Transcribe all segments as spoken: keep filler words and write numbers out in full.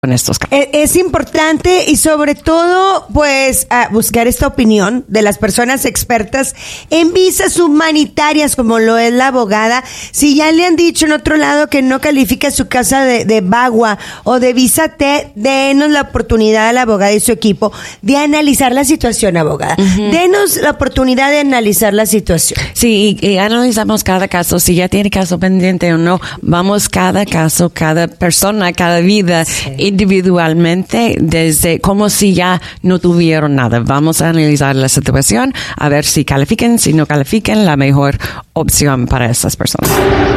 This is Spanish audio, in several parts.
con estos casos. Es importante y sobre todo, pues, a buscar esta opinión de las personas expertas en visas humanitarias, como lo es la abogada. Si ya le han dicho en otro lado que no califica su casa de, de VAWA o de visa T, denos la oportunidad a la abogada y su equipo de analizar la situación, abogada. Uh-huh. Denos la oportunidad de analizar la situación. Sí, y, y analizamos cada caso, si ya tiene caso pendiente o no. Vamos cada caso, cada persona, cada vida, sí, individualmente, desde como si ya no tuvieron nada. Vamos a analizar la situación, a ver si califiquen, si no califiquen, la mejor opción para esas personas.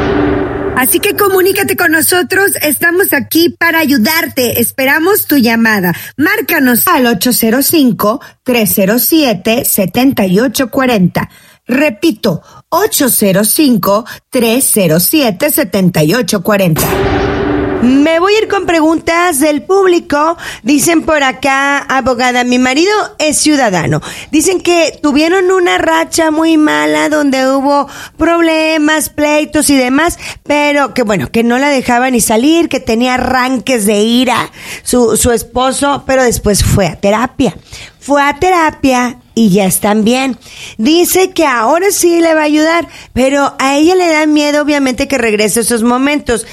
Así que comunícate con nosotros, estamos aquí para ayudarte. Esperamos tu llamada. Márcanos al ocho cero cinco, tres cero siete, siete ocho cuatro cero. Repito, ocho cero cinco, tres cero siete, siete ocho cuatro cero. Me voy a ir con preguntas del público. Dicen por acá, abogada, mi marido es ciudadano. Dicen que tuvieron una racha muy mala donde hubo problemas, pleitos y demás, pero que bueno, que no la dejaba ni salir, que tenía arranques de ira su, su esposo, pero después fue a terapia. Fue a terapia y ya están bien. Dice que ahora sí le va a ayudar, pero a ella le da miedo, obviamente, que regrese a esos momentos.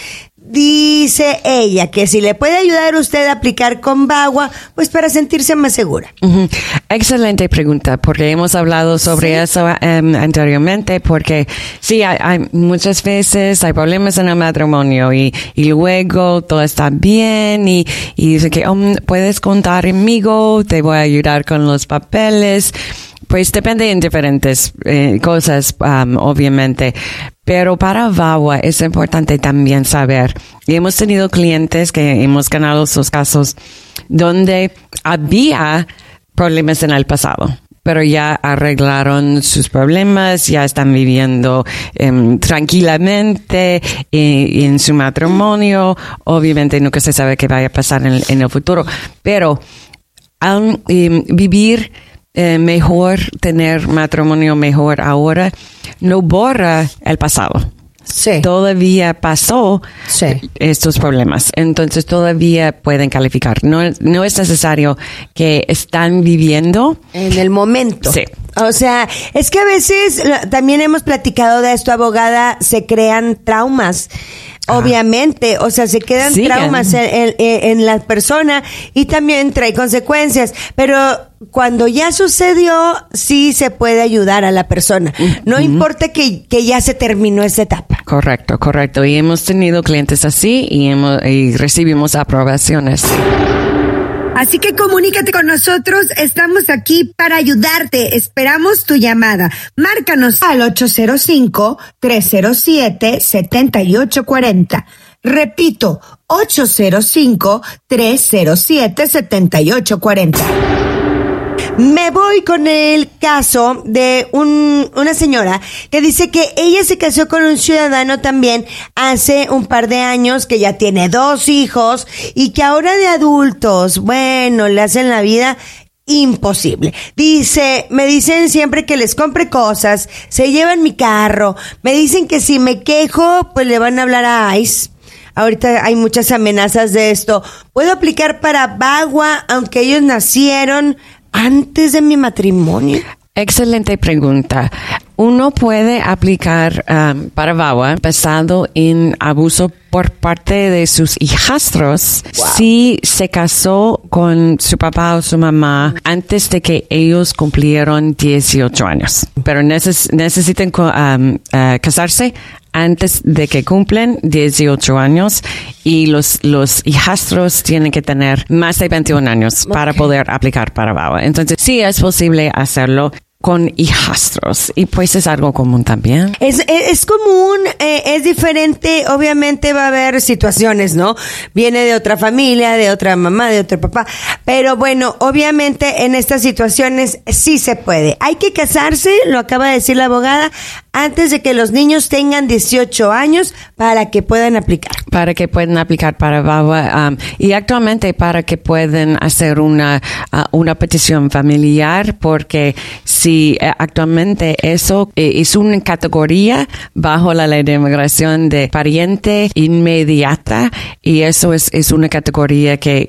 Dice ella que si le puede ayudar usted a aplicar con VAWA, pues para sentirse más segura. Uh-huh. Excelente pregunta, porque hemos hablado sobre sí. eso um, anteriormente, porque sí, hay, hay muchas veces hay problemas en el matrimonio y, y luego todo está bien y, y dice que um, puedes contar conmigo, te voy a ayudar con los papeles. Pues depende en diferentes eh, cosas, um, obviamente. Pero para VAWA es importante también saber, y hemos tenido clientes que hemos ganado sus casos donde había problemas en el pasado, pero ya arreglaron sus problemas, ya están viviendo um, tranquilamente en, en su matrimonio. Obviamente nunca se sabe qué vaya a pasar en, en el futuro, pero al um, vivir Eh, mejor, tener matrimonio mejor ahora, no borra el pasado. Sí. Todavía pasó sí. estos problemas. Entonces todavía pueden calificar. No, no es necesario que están viviendo en el momento. Sí. O sea, es que a veces también hemos platicado de esto, abogada, se crean traumas. Obviamente, o sea, se quedan Sigan. traumas en, en, en la persona y también trae consecuencias, pero cuando ya sucedió, sí se puede ayudar a la persona. No uh-huh. importa que, que ya se terminó esa etapa. Correcto, correcto. Y hemos tenido clientes así y, hemos, y recibimos aprobaciones. Así que comunícate con nosotros, estamos aquí para ayudarte. Esperamos tu llamada. Márcanos al ocho cero cinco, tres cero siete, siete ocho cuatro cero. Repito, ocho cero cinco, tres cero siete, siete ocho cuatro cero. Me voy con el caso de un, una señora que dice que ella se casó con un ciudadano también hace un par de años, que ya tiene dos hijos y que ahora de adultos, bueno, le hacen la vida imposible. Dice, me dicen siempre que les compre cosas, se llevan mi carro, me dicen que si me quejo, pues le van a hablar a ICE. Ahorita hay muchas amenazas de esto. ¿Puedo aplicar para VAWA aunque ellos nacieron antes de mi matrimonio? Excelente pregunta. Uno puede aplicar um, para VAWA basado en abuso por parte de sus hijastros wow. si se casó con su papá o su mamá antes de que ellos cumplieron dieciocho años. Pero neces- necesitan um, uh, casarse antes de que cumplen dieciocho años y los los hijastros tienen que tener más de veintiún años okay. para poder aplicar para VAWA. Entonces, sí es posible hacerlo con hijastros y pues es algo común también. Es, es, es común, eh, es diferente, obviamente va a haber situaciones, ¿no? Viene de otra familia, de otra mamá, de otro papá, pero bueno, obviamente en estas situaciones sí se puede. Hay que casarse, lo acaba de decir la abogada, antes de que los niños tengan dieciocho años para que puedan aplicar. Para que puedan aplicar para VAWA um, y actualmente para que puedan hacer una uh, una petición familiar, porque si uh, actualmente eso eh, es una categoría bajo la ley de inmigración de pariente inmediata, y eso es, es una categoría que